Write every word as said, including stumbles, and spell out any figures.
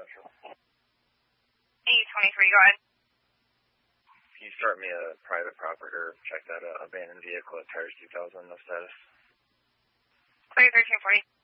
eight twenty-three, go ahead. Can you start me a private property or check that uh, abandoned vehicle at Tires two thousand, no status? Clear thirteen forty.